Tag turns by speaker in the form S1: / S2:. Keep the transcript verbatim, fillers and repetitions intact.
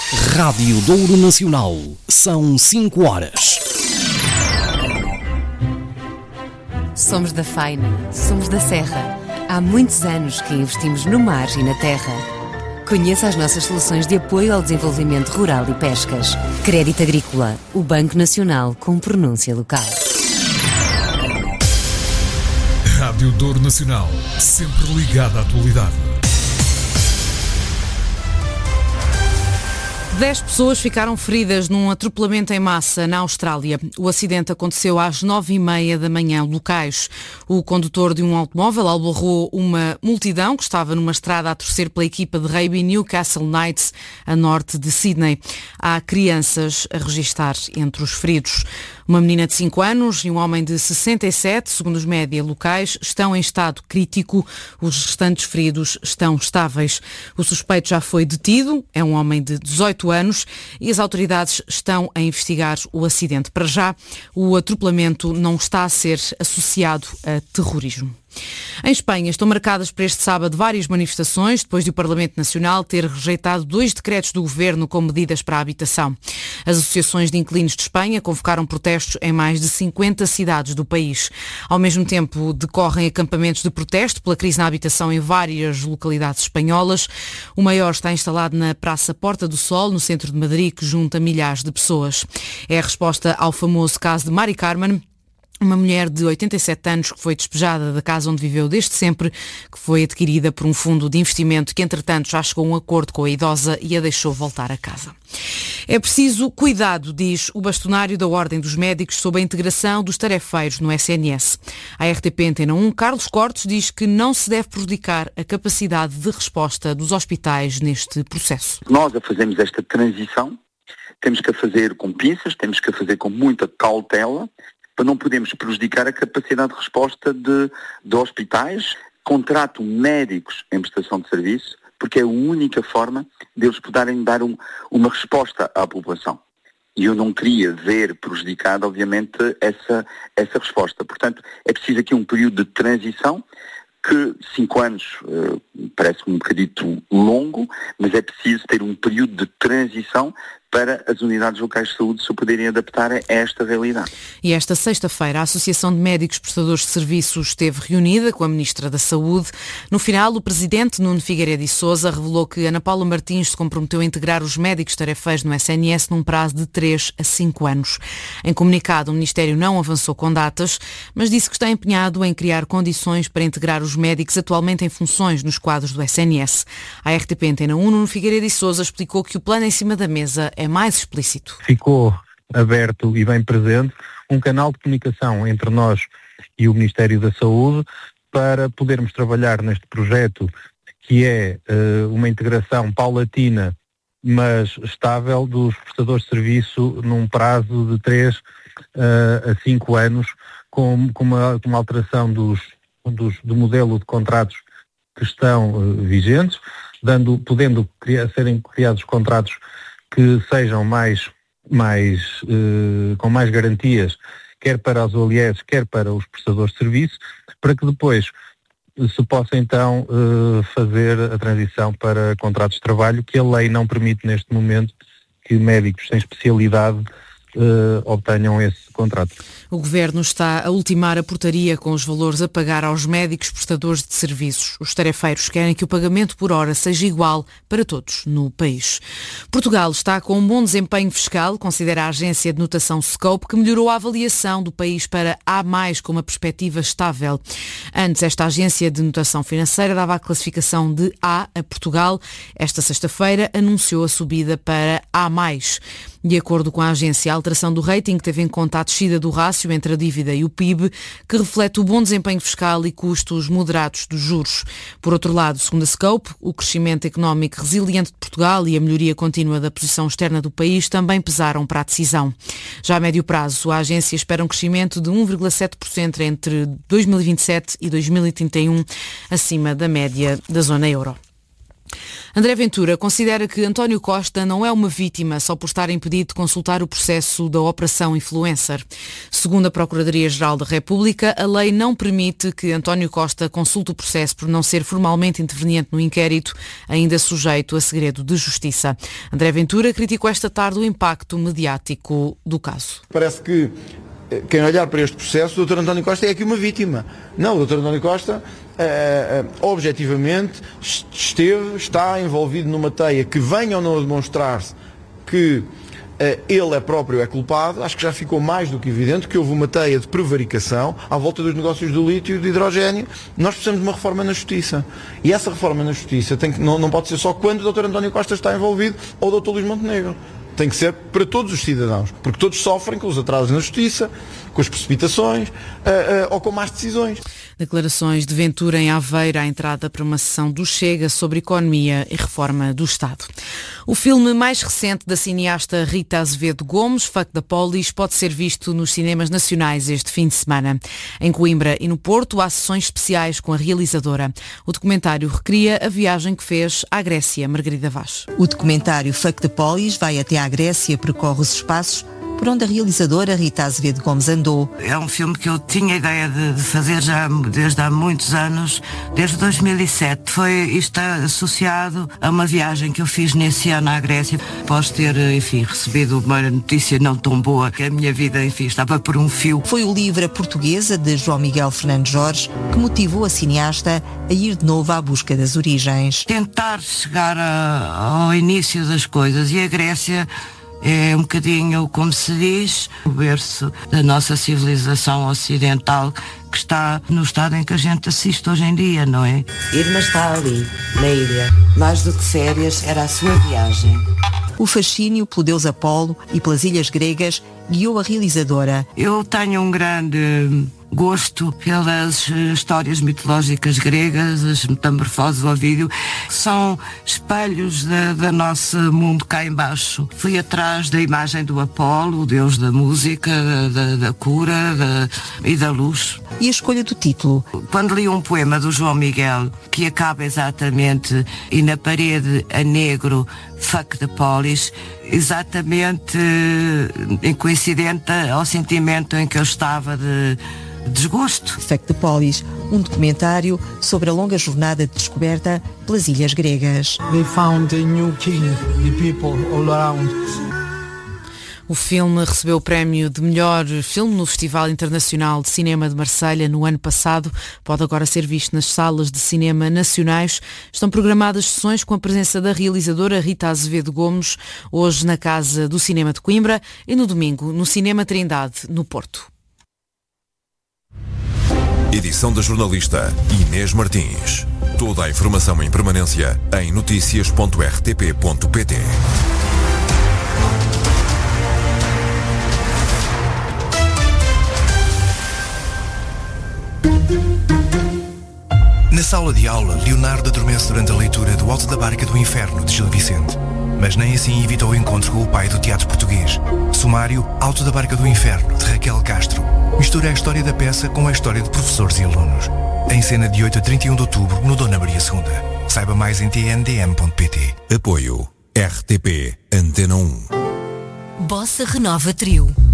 S1: Rádio Douro Nacional. São cinco horas.
S2: Somos da Faina, somos da Serra. Há muitos anos que investimos no mar e na terra. Conheça as nossas soluções de apoio ao desenvolvimento rural e pescas. Crédito Agrícola, o Banco Nacional com pronúncia local.
S3: Rádio Douro Nacional, sempre ligada à atualidade.
S4: Dez pessoas ficaram feridas num atropelamento em massa na Austrália. O acidente aconteceu às nove e meia da manhã locais. O condutor de um automóvel albarrou uma multidão que estava numa estrada a torcer pela equipa de rugby Newcastle Knights, a norte de Sydney. Há crianças a registar entre os feridos. Uma menina de cinco anos e um homem de sessenta e sete, segundo os média locais, estão em estado crítico. Os restantes feridos estão estáveis. O suspeito já foi detido, é um homem de dezoito anos e as autoridades estão a investigar o acidente. Para já, o atropelamento não está a ser associado a terrorismo. Em Espanha estão marcadas para este sábado várias manifestações, depois de o Parlamento Nacional ter rejeitado dois decretos do Governo com medidas para a habitação. As associações de inquilinos de Espanha convocaram protestos em mais de cinquenta cidades do país. Ao mesmo tempo, decorrem acampamentos de protesto pela crise na habitação em várias localidades espanholas. O maior está instalado na Praça Porta do Sol, no centro de Madrid, que junta milhares de pessoas. É a resposta ao famoso caso de Mari Carmen, uma mulher de oitenta e sete anos que foi despejada da casa onde viveu desde sempre, que foi adquirida por um fundo de investimento que, entretanto, já chegou a um acordo com a idosa e a deixou voltar a casa. É preciso cuidado, diz o bastonário da Ordem dos Médicos, sobre a integração dos tarefeiros no S N S. A R T P Antena um, Carlos Cortes, diz que não se deve prejudicar a capacidade de resposta dos hospitais neste processo.
S5: Nós, a fazermos esta transição, temos que a fazer com pinças, temos que a fazer com muita cautela, para não podermos prejudicar a capacidade de resposta de, de hospitais. Contratam médicos em prestação de serviço, porque é a única forma deles poderem dar um, uma resposta à população. E eu não queria ver prejudicada, obviamente, essa, essa resposta. Portanto, é preciso aqui um período de transição, que cinco anos uh, parece um bocadito longo, mas é preciso ter um período de transição para as unidades locais de saúde se poderem adaptar a esta realidade.
S4: E esta sexta-feira a Associação de Médicos Prestadores de Serviços esteve reunida com a Ministra da Saúde. No final, o Presidente Nuno Figueiredo e Sousa revelou que Ana Paula Martins se comprometeu a integrar os médicos tarefeiros no S N S num prazo de três a cinco anos. Em comunicado, o Ministério não avançou com datas, mas disse que está empenhado em criar condições para integrar os médicos atualmente em funções nos quadros do S N S. A R T P Antena um, Nuno Figueiredo e Sousa explicou que o plano em cima da mesa é mais explícito.
S6: Ficou aberto e bem presente um canal de comunicação entre nós e o Ministério da Saúde para podermos trabalhar neste projeto que é uh, uma integração paulatina, mas estável, dos prestadores de serviço num prazo de três uh, a cinco anos, com, com, uma, com uma alteração dos, dos, do modelo de contratos que estão uh, vigentes, dando, podendo criar, serem criados contratos que sejam mais, mais, uh, com mais garantias, quer para os O L S, quer para os prestadores de serviço, para que depois se possa então uh, fazer a transição para contratos de trabalho, que a lei não permite neste momento que médicos sem especialidade uh, obtenham esse contrato.
S4: O Governo está a ultimar a portaria com os valores a pagar aos médicos prestadores de serviços. Os tarefeiros querem que o pagamento por hora seja igual para todos no país. Portugal está com um bom desempenho fiscal, considera a agência de notação Scope, que melhorou a avaliação do país para A mais, com uma perspectiva estável. Antes, esta agência de notação financeira dava a classificação de A a Portugal. Esta sexta-feira anunciou a subida para A mais. De acordo com a agência, a alteração do rating teve em conta a descida do rácio entre a dívida e o P I B, que reflete o bom desempenho fiscal e custos moderados dos juros. Por outro lado, segundo a Scope, o crescimento económico resiliente de Portugal e a melhoria contínua da posição externa do país também pesaram para a decisão. Já a médio prazo, a agência espera um crescimento de um vírgula sete por cento entre dois mil e vinte e sete e dois mil e trinta e um, acima da média da zona euro. André Ventura considera que António Costa não é uma vítima só por estar impedido de consultar o processo da Operação Influencer. Segundo a Procuradoria-Geral da República, a lei não permite que António Costa consulte o processo por não ser formalmente interveniente no inquérito, ainda sujeito a segredo de justiça. André Ventura criticou esta tarde o impacto mediático do caso.
S7: Parece que quem olhar para este processo, o doutor António Costa é aqui uma vítima. Não, o doutor António Costa, eh, eh, objetivamente, esteve, está envolvido numa teia que venha ou não a demonstrar-se que eh, ele é próprio é culpado. Acho que já ficou mais do que evidente que houve uma teia de prevaricação à volta dos negócios do lítio e do hidrogénio. Nós precisamos de uma reforma na Justiça. E essa reforma na Justiça tem que, não, não pode ser só quando o doutor António Costa está envolvido ou o doutor Luís Montenegro. Tem que ser para todos os cidadãos, porque todos sofrem com os atrasos na Justiça, com as precipitações uh, uh, ou com más decisões.
S4: Declarações de Ventura em Aveiro à entrada para uma sessão do Chega sobre economia e reforma do Estado. O filme mais recente da cineasta Rita Azevedo Gomes, Fuck the Police, pode ser visto nos cinemas nacionais este fim de semana. Em Coimbra e no Porto há sessões especiais com a realizadora. O documentário recria a viagem que fez à Grécia, Margarida Vaz.
S8: O documentário Fuck the Police vai até à Grécia, percorre os espaços por onde a realizadora Rita Azevedo Gomes andou.
S9: É um filme que eu tinha ideia de, de fazer já desde há muitos anos, desde dois mil e sete. Foi, isto está associado a uma viagem que eu fiz nesse ano à Grécia. Após ter, enfim, recebido uma notícia não tão boa, que a minha vida, enfim, estava por um fio.
S8: Foi o livro A Portuguesa, de João Miguel Fernandes Jorge, que motivou a cineasta a ir de novo à busca das origens.
S9: Tentar chegar a, ao início das coisas, e a Grécia é um bocadinho, como se diz, o berço da nossa civilização ocidental, que está no estado em que a gente assiste hoje em dia, não é?
S10: Irma está ali, na ilha. Mais do que férias, era a sua viagem.
S8: O fascínio pelo deus Apolo e pelas ilhas gregas guiou a realizadora.
S9: Eu tenho um grande gosto pelas histórias mitológicas gregas, as metamorfoses ao vídeo, que são espelhos da, da nosso mundo cá embaixo. Fui atrás da imagem do Apolo, o deus da música, da, da cura da, e da luz.
S8: E a escolha do título?
S9: Quando li um poema do João Miguel, que acaba exatamente, e na parede a negro, Fuck the Police, exatamente em coincidente ao sentimento em que eu estava de desgosto.
S8: Fuck the Police, um documentário sobre a longa jornada de descoberta pelas ilhas gregas.
S11: They found a new king, the people all around.
S4: O filme recebeu o prémio de melhor filme no Festival Internacional de Cinema de Marselha no ano passado. Pode agora ser visto nas salas de cinema nacionais. Estão programadas sessões com a presença da realizadora Rita Azevedo Gomes, hoje na Casa do Cinema de Coimbra e no domingo no Cinema Trindade, no Porto.
S12: Edição da jornalista Inês Martins. Toda a informação em permanência em notícias ponto r t p ponto p t.
S13: Na sala de aula, Leonardo adormece durante a leitura do Alto da Barca do Inferno, de Gil Vicente. Mas nem assim evitou o encontro com o pai do teatro português. Sumário, Alto da Barca do Inferno, de Raquel Castro. Mistura a história da peça com a história de professores e alunos. Em cena de oito a trinta e um de outubro, no Dona Maria segunda. Saiba mais em t n d m ponto p t.
S12: Apoio R T P Antena um.
S2: Bossa Renova Trio.